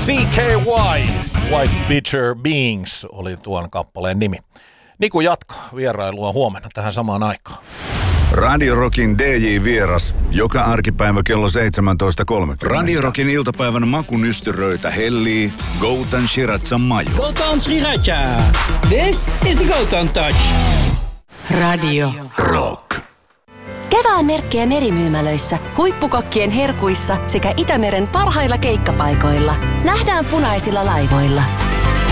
CKY, White Bitter Beings oli tuon kappaleen nimi. Niku jatko vierailua huomenna tähän samaan aikaan. Radio Rockin DJ-vieras joka arkipäivä kello 17.30. Radio Rockin iltapäivän makunystyröitä hellii Golden Shiratsan maju. Golden Sriracha. This is the Golden Touch. Radio Rock. Kevään merkkejä merimyymälöissä, huippukokkien herkuissa sekä Itämeren parhailla keikkapaikoilla. Nähdään punaisilla laivoilla.